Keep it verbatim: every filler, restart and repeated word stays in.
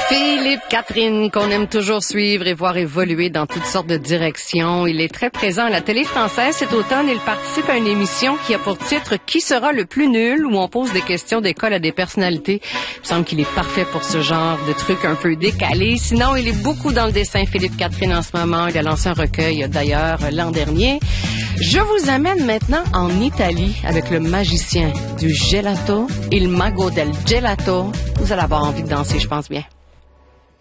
Philippe Catherine, qu'on aime toujours suivre et voir évoluer dans toutes sortes de directions. Il est très présent à la télé française cet automne. Il participe à une émission qui a pour titre « Qui sera le plus nul ?», où on pose des questions d'école à des personnalités. Il me semble qu'il est parfait pour ce genre de truc un peu décalé. Sinon, il est beaucoup dans le dessin, Philippe Catherine, en ce moment. Il a lancé un recueil, d'ailleurs, l'an dernier. Je vous amène maintenant en Italie avec le magicien du gelato, il mago del gelato. Vous allez avoir envie de danser, je pense bien.